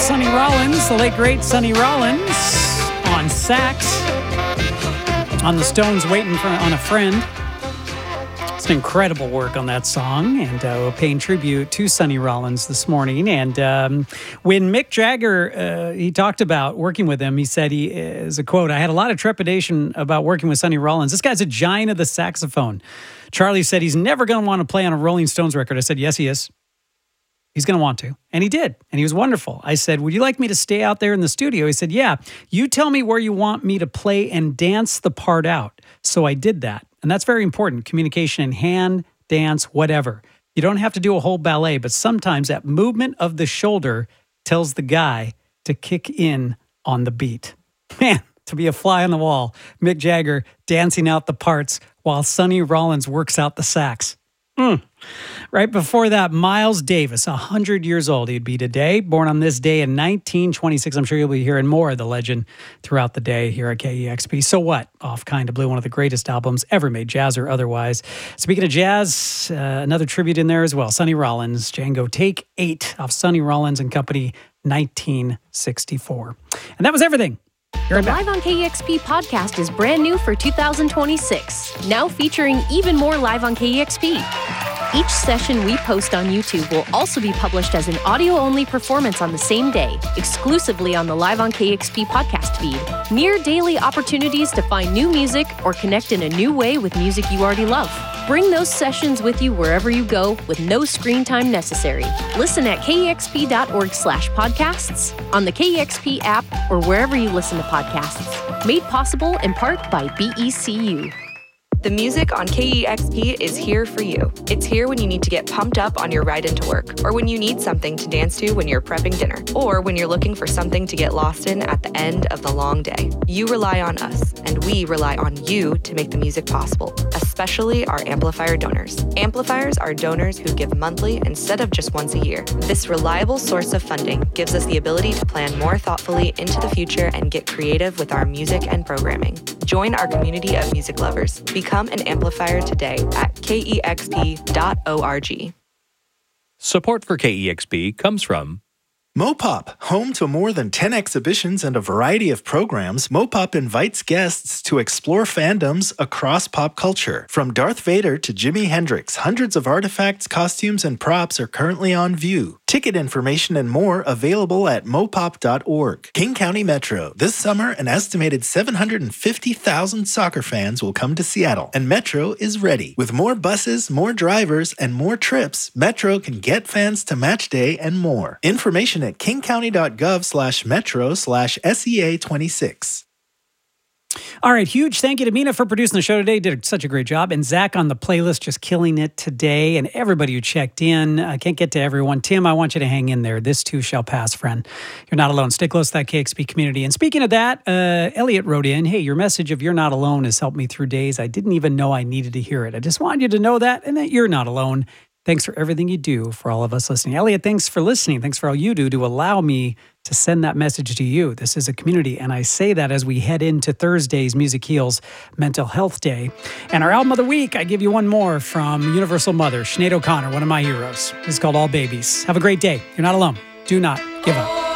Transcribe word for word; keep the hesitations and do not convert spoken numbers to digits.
Sonny Rollins, the late great Sonny Rollins, on sax, on the Stones, Waiting for on a Friend. It's an incredible work on that song, and uh, we're paying tribute to Sonny Rollins this morning. And um, when Mick Jagger, uh, he talked about working with him, he said, he, as a quote, "I had a lot of trepidation about working with Sonny Rollins. This guy's a giant of the saxophone." Charlie said he's never going to want to play on a Rolling Stones record. I said, yes, he is. He's going to want to. And he did. And he was wonderful. I said, would you like me to stay out there in the studio? He said, yeah. You tell me where you want me to play and dance the part out. So I did that. And that's very important. Communication in hand, dance, whatever. You don't have to do a whole ballet, but sometimes that movement of the shoulder tells the guy to kick in on the beat. Man, to be a fly on the wall. Mick Jagger dancing out the parts while Sonny Rollins works out the sax. Mm. Right before that, Miles Davis, one hundred years old he'd be today, born on this day in nineteen twenty-six. I'm sure you'll be hearing more of the legend throughout the day here at K E X P. So What? Off Kind of Blue, one of the greatest albums ever made, jazz or otherwise. Speaking of jazz, uh, another tribute in there as well. Sonny Rollins, Django Take Eight off Sonny Rollins and Company, nineteen sixty-four. And that was everything. The Live on K E X P podcast is brand new for two thousand twenty-six, now featuring even more Live on K E X P. Each session we post on YouTube will also be published as an audio-only performance on the same day, exclusively on the Live on K E X P podcast feed. Near daily opportunities to find new music or connect in a new way with music you already love. Bring those sessions with you wherever you go with no screen time necessary. Listen at kexp.org slash podcasts, on the K E X P app, or wherever you listen to podcasts. Made possible in part by B E C U. The music on K E X P is here for you. It's here when you need to get pumped up on your ride into work, or when you need something to dance to when you're prepping dinner, or when you're looking for something to get lost in at the end of the long day. You rely on us, and we rely on you to make the music possible, especially our amplifier donors. Amplifiers are donors who give monthly instead of just once a year. This reliable source of funding gives us the ability to plan more thoughtfully into the future and get creative with our music and programming. Join our community of music lovers. Become Become an amplifier today at K E X P dot org. Support for K E X P comes from Mopop, home to more than ten exhibitions and a variety of programs. Mopop invites guests to explore fandoms across pop culture. From Darth Vader to Jimi Hendrix, hundreds of artifacts, costumes, and props are currently on view. Ticket information and more available at mopop dot org. King County Metro. This summer, an estimated seven hundred fifty thousand soccer fans will come to Seattle, and Metro is ready. With more buses, more drivers, and more trips, Metro can get fans to match day and more. Information at kingcounty.gov slash metro slash SEA 26. All right, huge thank you to Mina for producing the show today. Did such a great job. And Zach on the playlist, just killing it today. And everybody who checked in. I can't get to everyone. Tim, I want you to hang in there. This too shall pass, friend. You're not alone. Stay close to that K X P community. And speaking of that, uh, Elliot wrote in, hey, your message of you're not alone has helped me through days I didn't even know I needed to hear it. I just wanted you to know that and that you're not alone. Thanks for everything you do for all of us listening. Elliot, thanks for listening. Thanks for all you do to allow me to send that message to you. This is a community, and I say that as we head into Thursday's Music Heals Mental Health Day. And our album of the week, I give you one more from Universal Mother, Sinead O'Connor, one of my heroes. This is called All Babies. Have a great day. You're not alone. Do not give up.